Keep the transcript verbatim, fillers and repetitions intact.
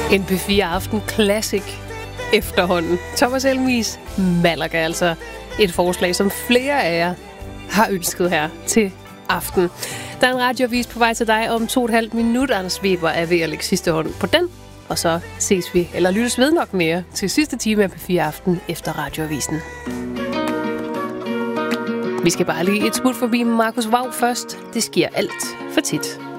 En P fire Aften Classic efterhånden. Thomas Helmigs Malaga, altså et forslag, som flere af jer har ønsket her til aften. Der er en radioavis på vej til dig om to og et halvt minut. Anders Weber er ved at lægge sidste hånd på den. Og så ses vi, eller lyttes ved nok mere, til sidste time af P fire Aften efter radioavisen. Vi skal bare lige et smut forbi Markus Vau først. Det sker alt for tit.